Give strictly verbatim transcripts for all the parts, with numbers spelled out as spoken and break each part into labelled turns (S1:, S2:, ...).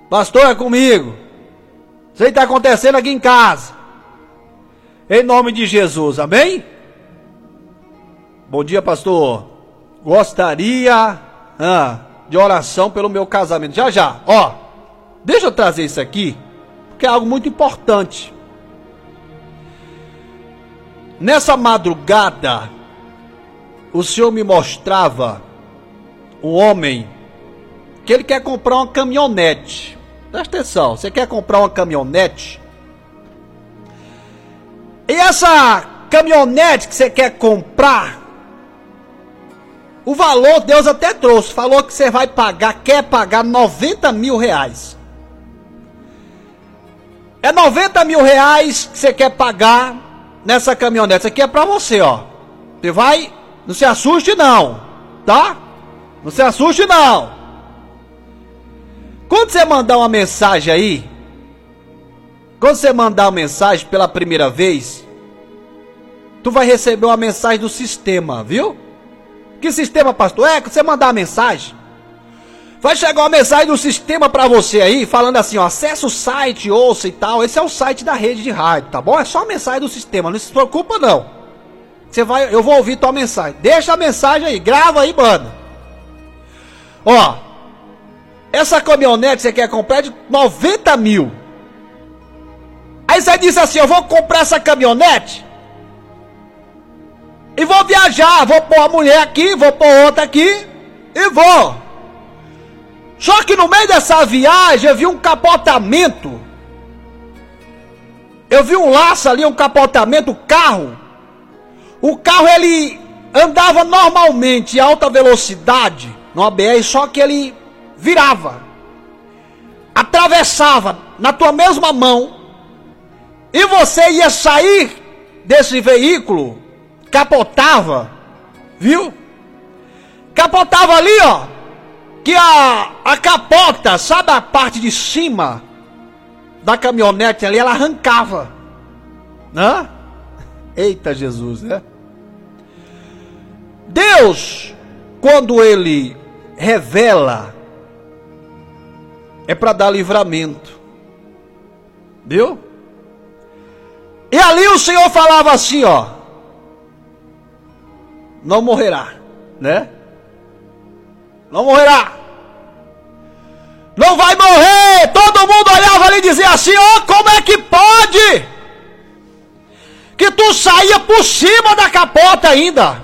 S1: Pastor, é comigo. Isso aí está acontecendo aqui em casa. Em nome de Jesus, amém? Bom dia, pastor. Gostaria ah, de oração pelo meu casamento. Já, já, ó. Deixa eu trazer isso aqui, porque é algo muito importante. Nessa madrugada, o Senhor me mostrava um homem que ele quer comprar uma caminhonete. Presta atenção, você quer comprar uma caminhonete? E essa caminhonete que você quer comprar, o valor Deus até trouxe, falou que você vai pagar, quer pagar noventa mil reais. É noventa mil reais que você quer pagar nessa caminhonete. Isso aqui é pra você, ó. Você vai, não se assuste não, tá? Não se assuste não. Quando você mandar uma mensagem aí, quando você mandar uma mensagem pela primeira vez, tu vai receber uma mensagem do sistema, viu? Que sistema, pastor? É, quando você mandar uma mensagem, vai chegar uma mensagem do sistema pra você aí, falando assim, ó, acessa o site, ouça e tal. Esse é o site da rede de rádio, tá bom? É só a mensagem do sistema, não se preocupa não. Você vai, eu vou ouvir tua mensagem. Deixa a mensagem aí, grava aí, mano. Ó, essa caminhonete que você quer comprar é de noventa mil. Aí você disse assim, eu vou comprar essa caminhonete e vou viajar, vou pôr uma mulher aqui, vou pôr outra aqui e vou. Só que no meio dessa viagem eu vi um capotamento. Eu vi um laço ali, um capotamento, o carro. O carro ele andava normalmente em alta velocidade no A B R, só que ele virava, atravessava na tua mesma mão, e você ia sair desse veículo, capotava, viu? Capotava ali, ó, que a, a capota, sabe a parte de cima da caminhonete ali, ela arrancava, né? Eita Jesus, né? Deus, quando Ele revela, é para dar livramento, viu? E ali o Senhor falava assim, ó, não morrerá, né? Não morrerá. Não vai morrer. Todo mundo olhava ali e dizia assim, ó, como é que pode? Que tu saía por cima da capota ainda.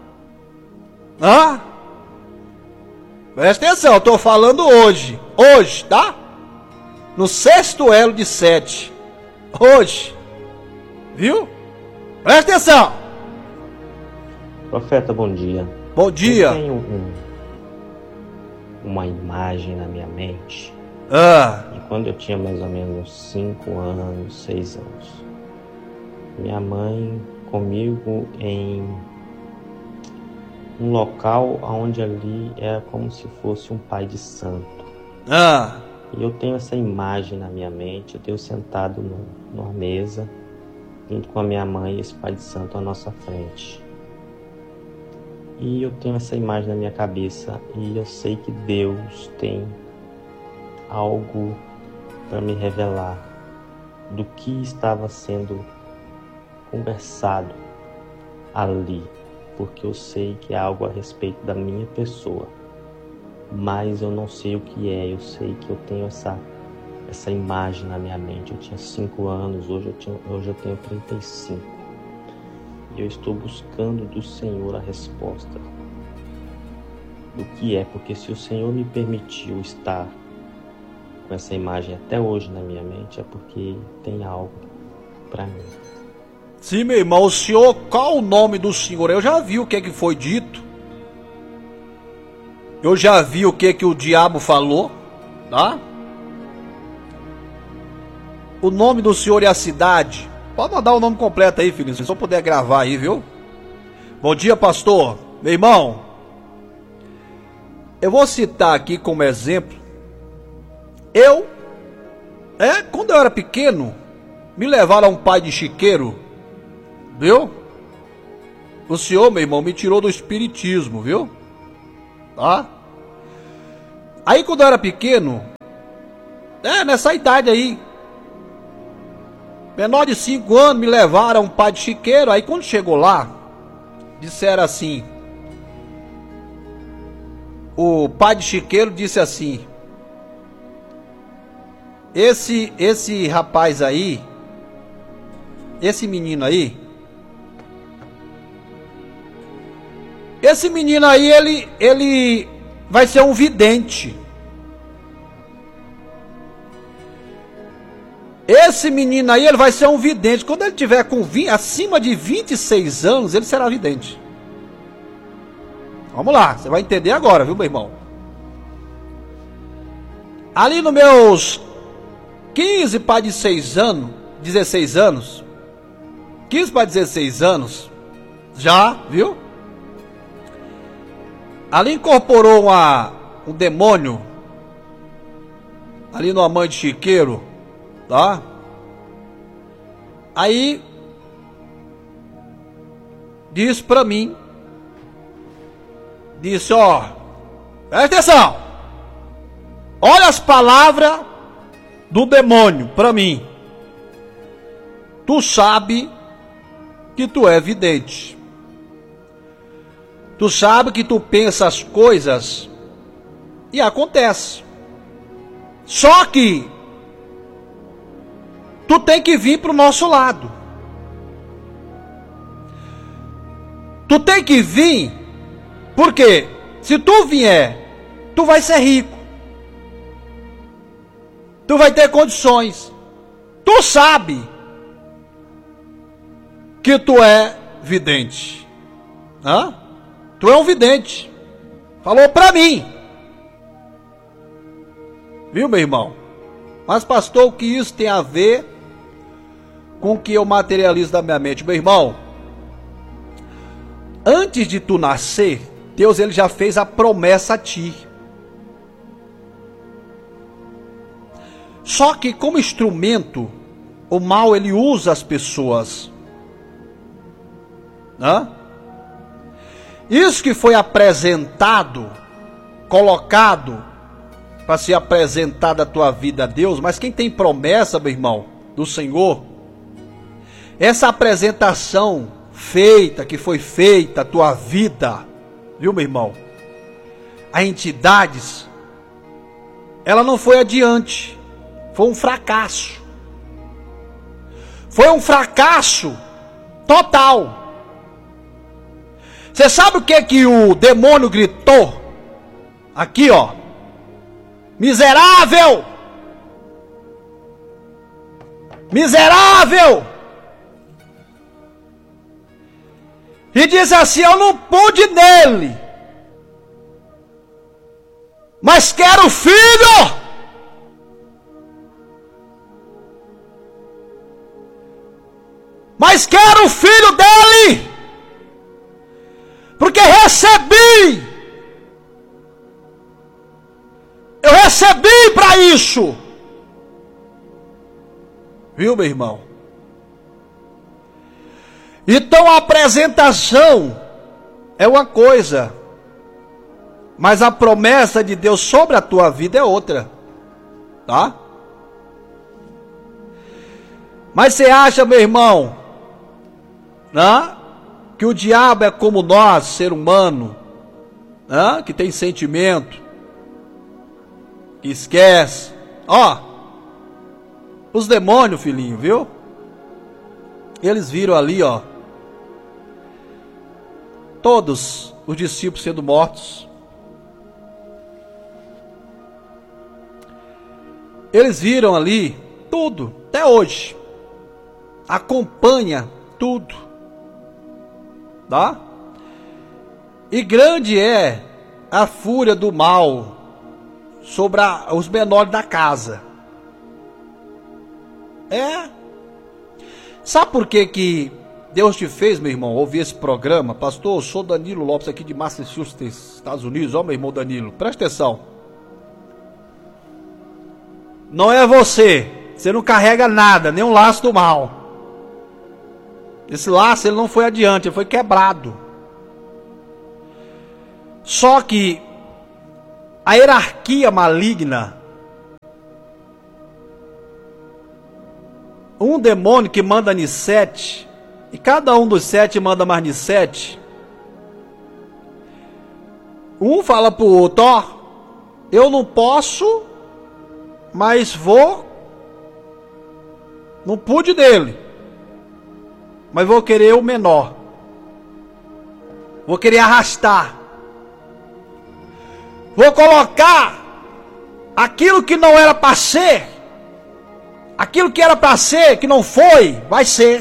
S1: Hã? Presta atenção, eu estou falando hoje. Hoje, tá? No sexto elo de sete. Hoje. Viu? Presta atenção.
S2: Profeta, bom dia.
S1: Bom dia.
S2: Eu tenho um, uma imagem na minha mente.
S1: Ah.
S2: De quando eu tinha mais ou menos cinco anos, seis anos. Minha mãe comigo em um local onde ali era como se fosse um pai de santo.
S1: Ah.
S2: E eu tenho essa imagem na minha mente. Eu tenho sentado no, numa mesa, junto com a minha mãe e esse pai de santo à nossa frente. E eu tenho essa imagem na minha cabeça e eu sei que Deus tem algo para me revelar do que estava sendo conversado ali, porque eu sei que é algo a respeito da minha pessoa, mas eu não sei o que é. Eu sei que eu tenho essa, essa imagem na minha mente. Eu tinha cinco anos, hoje eu, tinha, hoje eu tenho trinta e cinco. Eu estou buscando do Senhor a resposta do que é, porque se o Senhor me permitiu estar com essa imagem até hoje na minha mente, é porque tem algo para mim.
S1: Sim, meu irmão, o senhor, qual o nome do senhor? Eu já vi o que é que foi dito. Eu já vi o que é que o diabo falou, tá? O nome do senhor e a cidade. Pode mandar o nome completo aí, filho, se só puder gravar aí, viu? Bom dia, pastor. Meu irmão, eu vou citar aqui como exemplo. Eu, é, quando eu era pequeno, me levaram a um pai de chiqueiro, viu? O senhor, meu irmão, me tirou do espiritismo, viu? Tá? Aí quando eu era pequeno, É, nessa idade aí. Menor de cinco anos, me levaram a um pai de chiqueiro. Aí quando chegou lá, disseram assim. O pai de chiqueiro disse assim: Esse, esse rapaz aí, esse menino aí, esse menino aí, ele, ele vai ser um vidente. Esse menino aí, ele vai ser um vidente. Quando ele tiver com vinte, acima de vinte e seis anos, ele será vidente. Vamos lá, você vai entender agora, viu, meu irmão? Ali nos meus quinze para dezesseis anos, dezesseis anos, quinze para dezesseis anos, já, viu? Ali incorporou uma, um demônio, ali numa mãe de chiqueiro, tá? Aí disse pra mim, disse, ó, presta atenção, olha as palavras do demônio pra mim. Tu sabe que tu é vidente. Tu sabe que tu pensa as coisas e acontece. Só que tu tem que vir pro nosso lado. Tu tem que vir, porque se tu vier, tu vai ser rico. Tu vai ter condições. Tu sabe que tu é vidente. Hã? Tu é um vidente. Falou pra mim. Viu, meu irmão? Mas, pastor, o que isso tem a ver com o que eu materializo da minha mente? Meu irmão, antes de tu nascer, Deus ele já fez a promessa a ti. Só que como instrumento, o mal ele usa as pessoas. Hã? Isso que foi apresentado, colocado para ser apresentada a tua vida a Deus, mas quem tem promessa, meu irmão, do Senhor, essa apresentação feita, que foi feita a tua vida, viu, meu irmão, a entidades, ela não foi adiante, foi um fracasso, foi um fracasso total. Você sabe o que que o demônio gritou? Aqui, ó. Miserável! Miserável! E diz assim, eu não pude nele, mas quero filho! Mas quero o filho dele! Porque recebi, eu recebi para isso, viu, meu irmão? Então a apresentação é uma coisa, mas a promessa de Deus sobre a tua vida é outra, tá? Mas você acha, meu irmão, né? Que o diabo é como nós, ser humano, né? Que tem sentimento, que esquece. Ó, os demônios, filhinho, viu? Eles viram ali, ó, todos os discípulos sendo mortos. Eles viram ali tudo, até hoje. Acompanha tudo. Tá? E grande é a fúria do mal sobre a, os menores da casa. É. Sabe por que que Deus te fez, meu irmão, ouvir esse programa? Pastor, eu sou Danilo Lopes aqui de Massachusetts, Estados Unidos. Ó, meu irmão Danilo, presta atenção. Não é você. Você não carrega nada, nem um laço do mal. Esse laço ele não foi adiante, ele foi quebrado. Só que a hierarquia maligna, um demônio que manda em sete, e cada um dos sete manda mais em sete. Um fala pro outro, ó, eu não posso, mas vou, não pude dele, mas vou querer o menor, vou querer arrastar, vou colocar aquilo que não era para ser, aquilo que era para ser, que não foi, vai ser.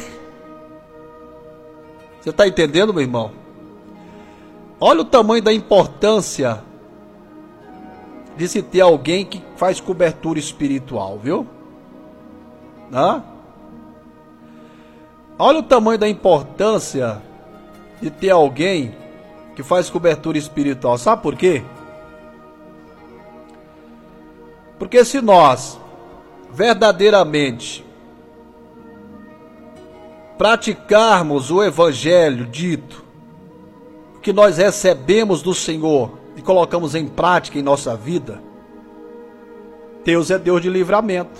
S1: Você está entendendo, meu irmão? Olha o tamanho da importância de se ter alguém que faz cobertura espiritual, viu? Hã? Olha o tamanho da importância de ter alguém que faz cobertura espiritual. Sabe por quê? Porque se nós verdadeiramente praticarmos o evangelho dito, que nós recebemos do Senhor e colocamos em prática em nossa vida, Deus é Deus de livramento.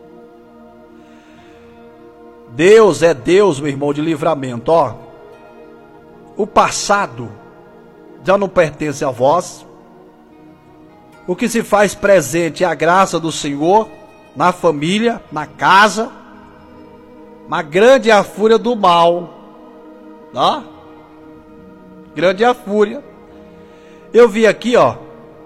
S1: Deus é Deus, meu irmão, de livramento. Ó, o passado já não pertence a vós. O que se faz presente é a graça do Senhor na família, na casa. Mas grande é a fúria do mal. Ó, grande é a fúria. Eu vi aqui, ó,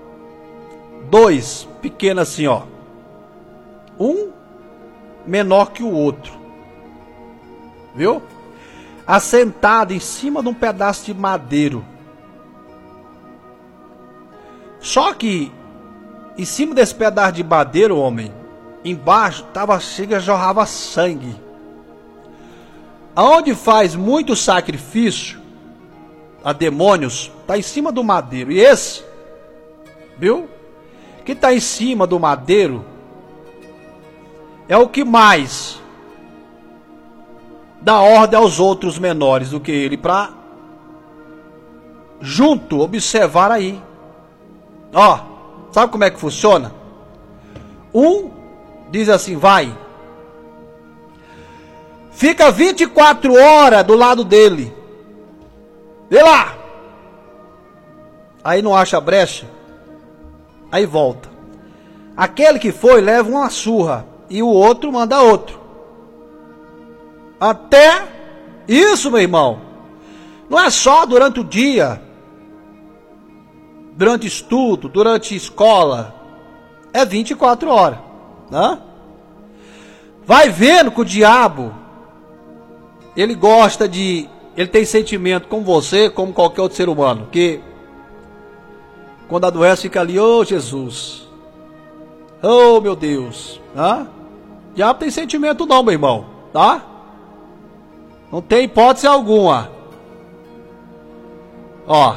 S1: dois pequenos assim, ó. Um menor que o outro. Viu? Assentado em cima de um pedaço de madeiro. Só que em cima desse pedaço de madeiro, homem, embaixo tava, chega, jorrava sangue. Aonde faz muito sacrifício a demônios, tá em cima do madeiro. E esse, viu? Que tá em cima do madeiro é o que mais dá ordem aos outros menores do que ele, para junto observar aí. Ó, sabe como é que funciona? Um diz assim, vai, fica vinte e quatro horas do lado dele, vê lá, aí não acha brecha, aí volta. Aquele que foi leva uma surra e o outro manda outro. Até isso, meu irmão, não é só durante o dia, durante estudo, durante escola, é vinte e quatro horas, né? Vai vendo que o diabo, ele gosta de, ele tem sentimento com você, como qualquer outro ser humano, que quando adoece fica ali, ô oh, Jesus, oh meu Deus, né? O diabo tem sentimento não, meu irmão, tá? Não tem hipótese alguma. Ó,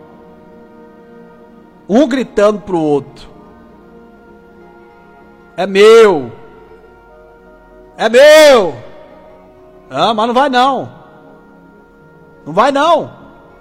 S1: um gritando pro outro, é meu, é meu. Ah, mas não vai não. Não vai não.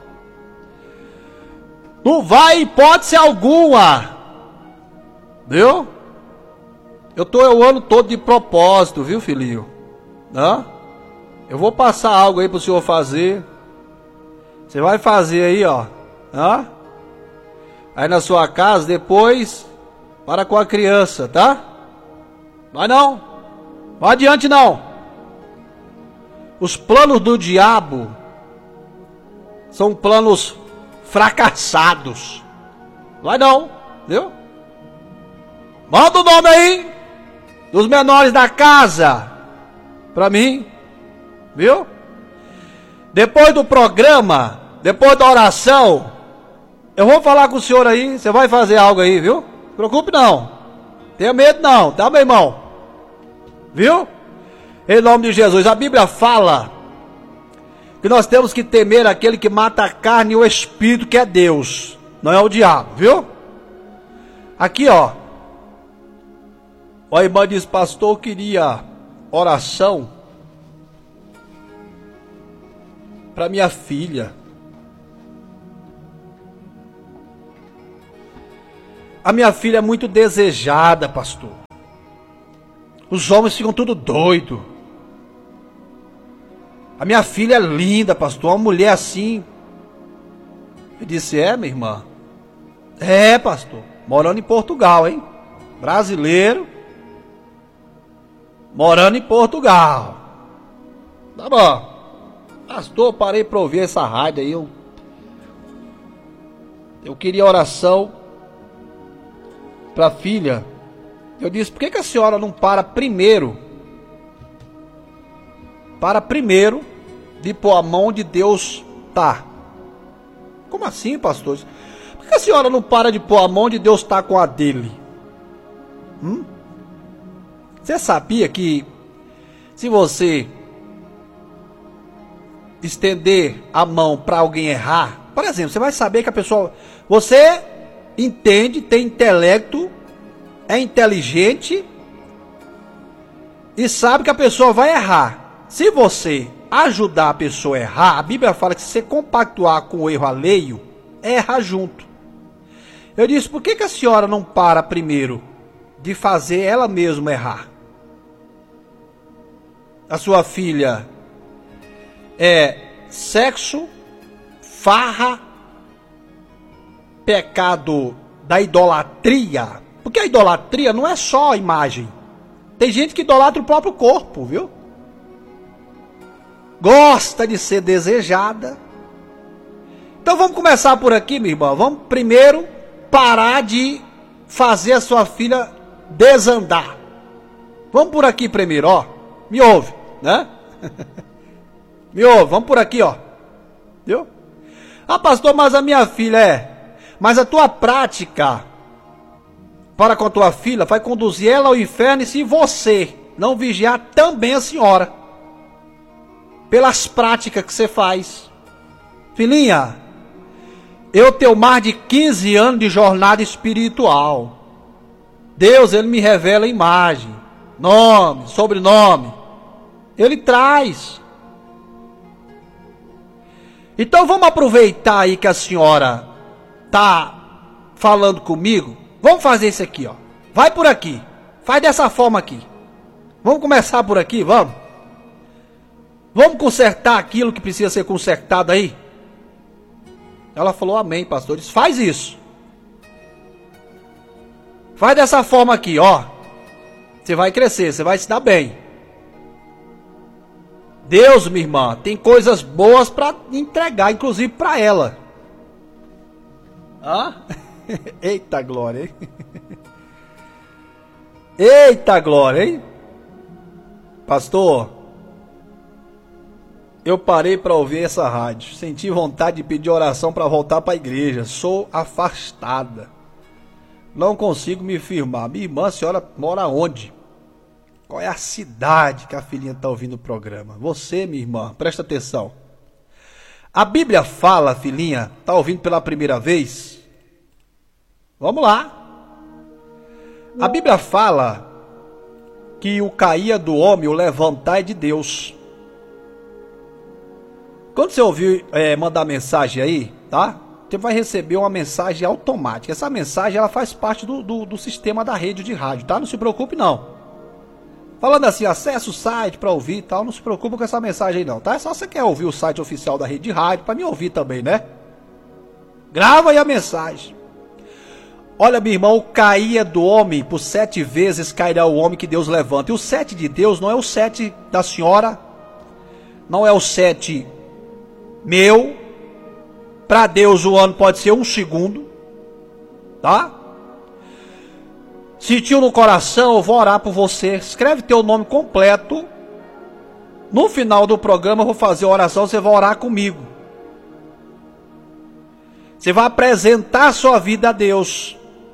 S1: Não vai hipótese alguma. Viu? Eu tô o ano todo de propósito, viu, filhinho? Hã? Eu vou passar algo aí pro senhor fazer. Você vai fazer aí, ó. Hã? Aí na sua casa, depois, para com a criança, tá? Vai não. Vai adiante não. Os planos do diabo são planos fracassados. Vai não, viu? Manda o nome aí dos menores da casa pra mim, viu? Depois do programa, depois da oração, eu vou falar com o senhor aí, você vai fazer algo aí, viu? Não se preocupe não. Tenha medo não, tá, meu irmão? Viu? Em nome de Jesus. A Bíblia fala que nós temos que temer aquele que mata a carne e o espírito, que é Deus, não é o diabo, viu? Aqui, ó. A irmã diz, pastor, eu queria oração para minha filha. A minha filha é muito desejada, pastor. Os homens ficam tudo doido. A minha filha é linda, pastor, uma mulher assim. Eu disse, é, minha irmã? É, pastor, morando em Portugal, hein? Brasileiro, morando em Portugal. Tá bom. Pastor, parei para ouvir essa rádio aí. Eu, eu queria oração para a filha. Eu disse, por que, que a senhora não para primeiro? Para primeiro de pôr a mão de Deus tá. Como assim, pastor? Por que a senhora não para de pôr a mão de Deus tá com a dele? Hum? Você sabia que se você estender a mão para alguém errar, por exemplo, você vai saber que a pessoa, você entende, tem intelecto, é inteligente e sabe que a pessoa vai errar. Se você ajudar a pessoa a errar, a Bíblia fala que se você compactuar com o erro alheio, erra junto. Eu disse, por que, que a senhora não para primeiro de fazer ela mesma errar? A sua filha é sexo, farra, pecado da idolatria. Porque a idolatria não é só a imagem. Tem gente que idolatra o próprio corpo, viu? Gosta de ser desejada. Então vamos começar por aqui, minha irmã. Vamos primeiro parar de fazer a sua filha desandar. Vamos por aqui primeiro, ó. Me ouve, né? Me ouve, vamos por aqui, ó. Viu? Ah, pastor, mas a minha filha é. Mas a tua prática para com a tua filha vai conduzir ela ao inferno, e se você não vigiar também a senhora, pelas práticas que você faz. Filhinha, eu tenho mais de quinze anos de jornada espiritual. Deus, ele me revela a imagem, nome, sobrenome. Ele traz. Então vamos aproveitar aí que a senhora tá falando comigo. Vamos fazer isso aqui, ó. Vai por aqui. Faz dessa forma aqui. Vamos começar por aqui, vamos? Vamos consertar aquilo que precisa ser consertado aí? Ela falou, amém, pastor. Eu disse, faz isso. Faz dessa forma aqui, ó. Você vai crescer, você vai se dar bem. Deus, minha irmã, tem coisas boas para entregar, inclusive para ela. Ah? Eita glória, hein? Eita glória, hein? Pastor, eu parei para ouvir essa rádio. Senti vontade de pedir oração para voltar para a igreja. Sou afastada. Não consigo me firmar. Minha irmã, a senhora mora onde? Qual é a cidade que a filhinha está ouvindo o programa? Você, minha irmã, presta atenção. A Bíblia fala, filhinha, está ouvindo pela primeira vez? Vamos lá. A Bíblia fala que o cair do homem, o levantar é de Deus. Quando você ouvir é, mandar mensagem aí, tá? Você vai receber uma mensagem automática. Essa mensagem, ela faz parte do, do, do sistema da rede de rádio, tá? Não se preocupe, não. Falando assim, acessa o site para ouvir e tal, não se preocupe com essa mensagem aí não, tá? É só você quer ouvir o site oficial da rede de rádio, para me ouvir também, né? Grava aí a mensagem. Olha, meu irmão, caía do homem, por sete vezes cairá o homem que Deus levanta. E o sete de Deus não é o sete da senhora, não é o sete meu. Para Deus o ano pode ser um segundo, tá? Sentiu no coração, eu vou orar por você. Escreve teu nome completo. No final do programa eu vou fazer a oração, você vai orar comigo. Você vai apresentar a sua vida a Deus.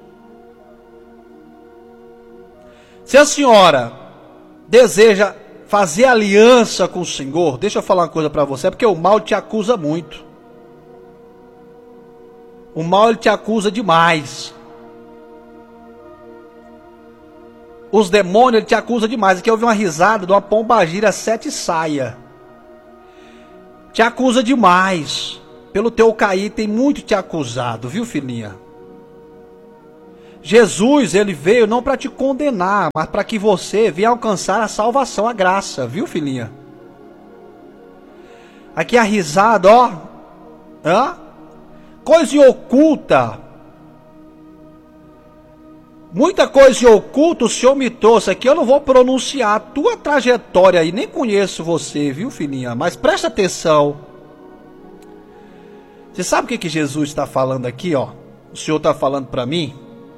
S1: Se a senhora deseja fazer aliança com o Senhor, deixa eu falar uma coisa para você, é porque o mal te acusa muito. O mal, ele te acusa demais. Os demônios, ele te acusa demais. Aqui eu ouvi uma risada de uma pombagira sete saia. Te acusa demais. Pelo teu cair tem muito te acusado, viu, filhinha? Jesus, ele veio não para te condenar, mas para que você venha alcançar a salvação, a graça, viu, filhinha? Aqui a risada, ó. Hã? Coisa oculta. Muita coisa oculta o Senhor me trouxe aqui. Eu não vou pronunciar a tua trajetória aí. Nem conheço você, viu, filhinha? Mas presta atenção. Você sabe o que, que Jesus está falando aqui, ó? O Senhor está falando para mim.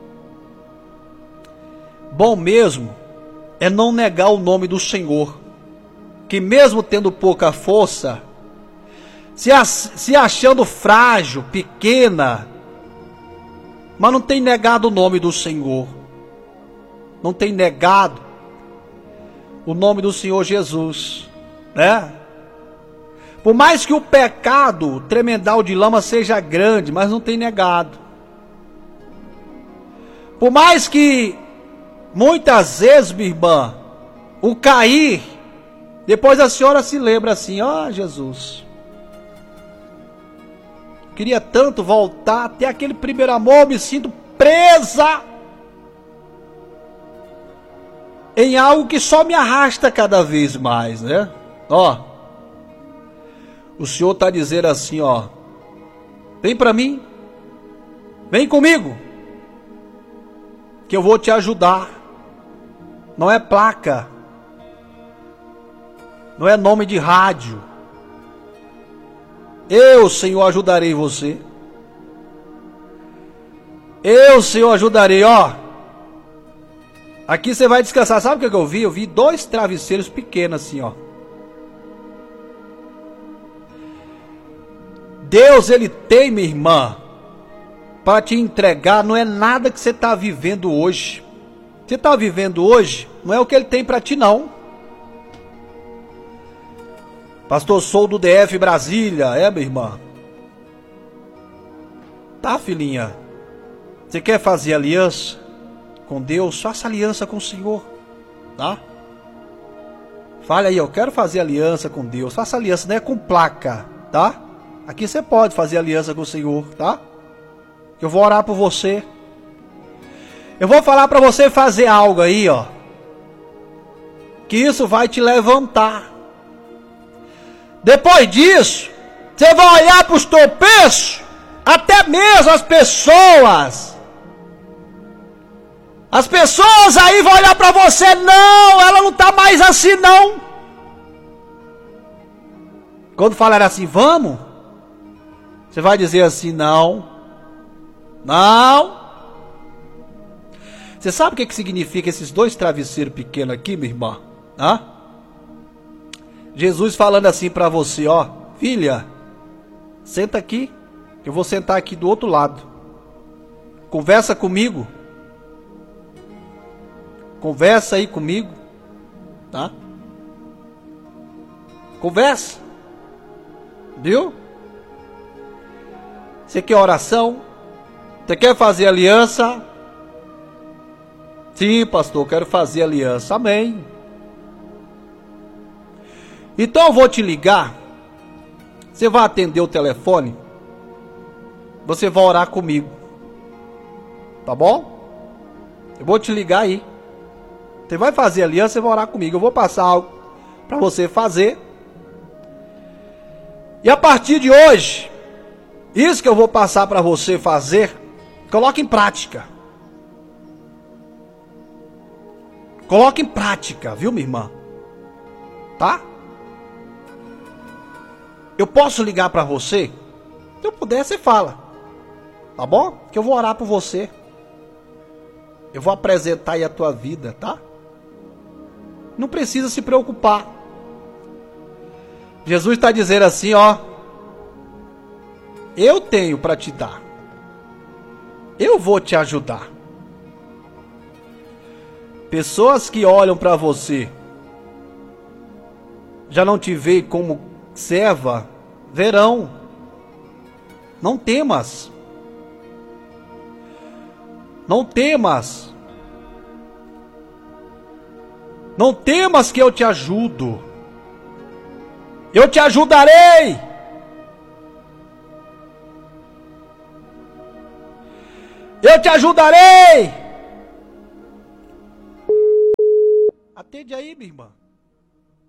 S1: Bom mesmo é não negar o nome do Senhor. Que mesmo tendo pouca força, se, se achando frágil, pequena, mas não tem negado o nome do Senhor. Não tem negado o nome do Senhor Jesus, né? Por mais que o pecado tremendal de lama seja grande, mas não tem negado. Por mais que muitas vezes, minha irmã, o cair, depois a senhora se lembra assim, ó, Jesus, queria tanto voltar até aquele primeiro amor, me sinto presa em algo que só me arrasta cada vez mais, né? Ó, o Senhor está dizendo assim, ó, vem para mim, vem comigo, que eu vou te ajudar. Não é placa, não é nome de rádio. Eu, Senhor, ajudarei você. Eu, Senhor, ajudarei, ó. Aqui você vai descansar. Sabe o que eu vi? Eu vi dois travesseiros pequenos assim, ó. Deus, Ele tem, minha irmã, para te entregar. Não é nada que você está vivendo hoje. Você está vivendo hoje, não é o que Ele tem para ti, não. Pastor, sou do D F Brasília, é, minha irmã? Tá, filhinha? Você quer fazer aliança com Deus? Faça aliança com o Senhor, tá? Fale aí, eu quero fazer aliança com Deus. Faça aliança, não é com placa, tá? Aqui você pode fazer aliança com o Senhor, tá? Eu vou orar por você. Eu vou falar para você fazer algo aí, ó, que isso vai te levantar. Depois disso, você vai olhar para os tropeços, até mesmo as pessoas. As pessoas aí vão olhar para você, não, ela não está mais assim, não. Quando falar assim, vamos, você vai dizer assim, não, não. Você sabe o que, que significa esses dois travesseiros pequenos aqui, minha irmã? Hã? Jesus falando assim para você, ó, filha, senta aqui, eu vou sentar aqui do outro lado. Conversa comigo. Conversa aí comigo, tá? Conversa. Viu? Você quer oração? Você quer fazer aliança? Sim, pastor, eu quero fazer aliança. Amém. Então eu vou te ligar. Você vai atender o telefone. Você vai orar comigo. Tá bom? Eu vou te ligar aí. Você vai fazer aliança, você vai orar comigo. Eu vou passar algo para você fazer. E a partir de hoje, isso que eu vou passar para você fazer, coloque em prática. Coloque em prática, viu, minha irmã? Tá? Eu posso ligar para você? Se eu puder, você fala. Tá bom? Que eu vou orar por você. Eu vou apresentar aí a tua vida, tá? Não precisa se preocupar. Jesus está dizendo assim, ó. Eu tenho para te dar. Eu vou te ajudar. Pessoas que olham para você, já não te veem como serva, verão. Não temas. Não temas. Não temas que eu te ajudo. Eu te ajudarei. Eu te ajudarei. Atende aí, minha irmã.